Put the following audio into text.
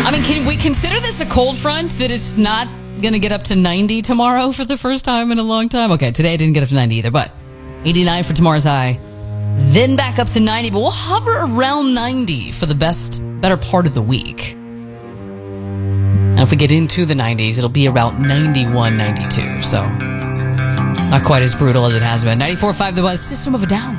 I mean, can we consider this a cold front that it's not going to get up to 90 tomorrow for the first time in a long time? Okay, today it didn't get up to 90 either, but 89 for tomorrow's high. Then back up to 90, but we'll hover around 90 for the better part of the week. And if we get into the 90s, it'll be about 91, 92. So not quite as brutal as it has been. 94.5 The Buzz, System of a Down.